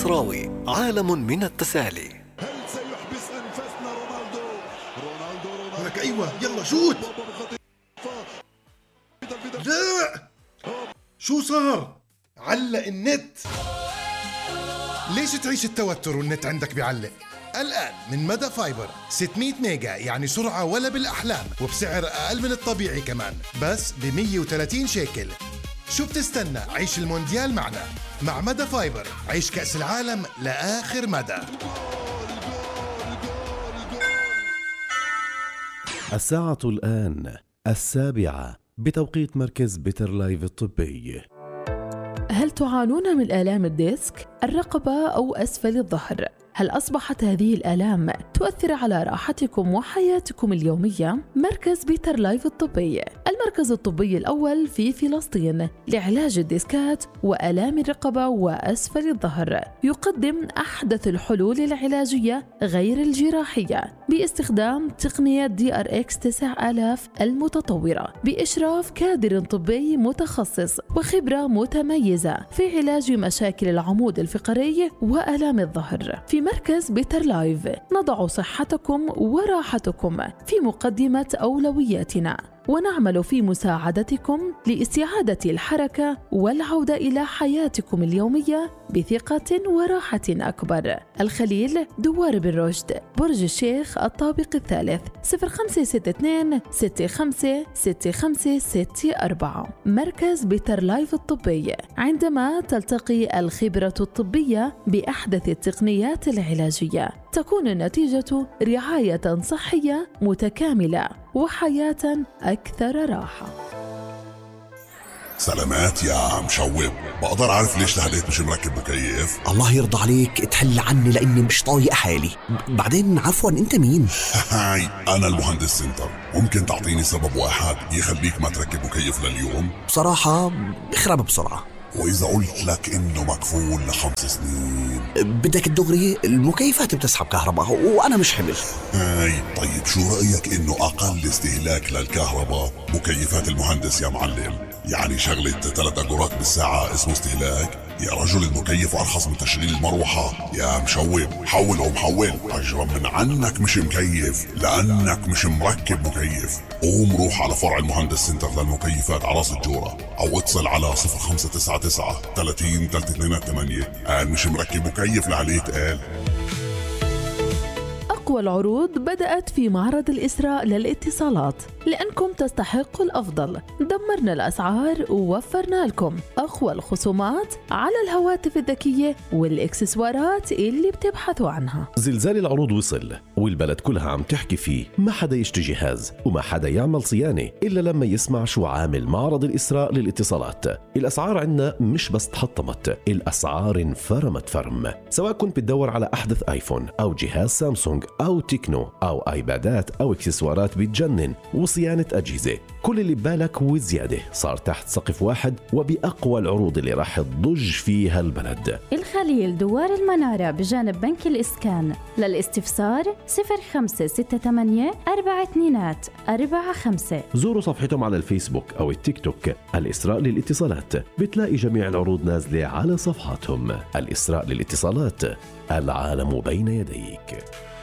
المصراوي، عالم من التسالي. هل سيحبس أنفاسنا رونالدو؟ لك أيوة يلا شوت. لا شو صار؟ علق النت. ليش تعيش التوتر والنت عندك بيعلق؟ الآن من مدى فايبر 600 ميجا، يعني سرعة ولا بالأحلام، وبسعر أقل من الطبيعي كمان، بس ب 130 شيكل. شو بتستنى؟ عيش المونديال معنا. مع مدى فايبر عيش كأس العالم لآخر مدى. الساعة الآن 7:00 بتوقيت مركز بيتر لايف الطبي. هل تعانون من آلام الديسك، الرقبة أو أسفل الظهر؟ هل أصبحت هذه الآلام تؤثر على راحتكم وحياتكم اليومية؟ مركز بيتر لايف الطبي، المركز الطبي الأول في فلسطين لعلاج الديسكات وآلام الرقبة وأسفل الظهر، يقدم أحدث الحلول العلاجية غير الجراحية باستخدام تقنية DRX 9000 المتطورة، بإشراف كادر طبي متخصص وخبرة متميزة في علاج مشاكل العمود الفقري وآلام الظهر. في مركز بيتر لايف نضع صحتكم وراحتكم في مقدمة أولوياتنا، ونعمل في مساعدتكم لاستعادة الحركة والعودة إلى حياتكم اليومية بثقة وراحة أكبر. الخليل، دوار بن رشد، برج الشيخ، الطابق الثالث، 0562 65 65 64. مركز بيتر لايف الطبي، عندما تلتقي الخبرة الطبية بأحدث التقنيات العلاجية تكون النتيجة رعاية صحية متكاملة وحياة أكثر راحة. سلامات يا مشوب، بقدر أعرف ليش لهالليت مش مركب مكيف؟ الله يرضى عليك تحل عني لاني مش طايق حالي. بعدين عفوا انت مين؟ هاي أنا المهندس سنتر، ممكن تعطيني سبب واحد يخليك ما تركب مكيف لليوم؟ بصراحة اخرب بسرعة. وإذا قلت لك إنه مكفول ل5 سنين؟ بدك الدغري؟ المكيفات بتسحب كهرباء وأنا مش حمل. هاي طيب شو رأيك إنه أقل استهلاك للكهرباء مكيفات المهندس يا معلم؟ يعني شغلة 3 أجورات بالساعة اسمه استهلاك؟ يا رجل المكيف أرخص من تشغيل المروحة. يا مشوب حول ومحول، أجرا من عنك مش مكيف لأنك مش مركب مكيف. قوم روح على فرع المهندس سنتر للمكيفات على راس الجورة، أو اتصل على 0599 30 328. قال مش مركب مكيف لعليه تقال. أقوى العروض بدأت في معرض الإسراء للاتصالات، لأنكم تستحقوا الأفضل. دمرنا الأسعار ووفرنا لكم أقوى الخصومات على الهواتف الذكية والإكسسوارات اللي بتبحثوا عنها. زلزال العروض وصل والبلد كلها عم تحكي فيه. ما حدا يشتري جهاز وما حدا يعمل صيانة إلا لما يسمع شو عامل معرض الإسراء للاتصالات. الأسعار عنا مش بس تحطمت، الأسعار انفرمت فرم. سواء كنت بتدور على أحدث آيفون أو جهاز سامسونج أو تكنو أو آيبادات أو إكسسوارات بتجنن وصيانة أجهزة، كل اللي ببالك وزيادة صار تحت سقف واحد وبأقوى العروض اللي راح تضج فيها البلد. الخليل، دوار المنارة بجانب بنك الإسكان. للاستفسار 0568 4245. زوروا صفحتهم على الفيسبوك أو التيك توك الإسراء للاتصالات، بتلاقي جميع العروض نازلة على صفحاتهم. الإسراء للاتصالات، العالم بين يديك.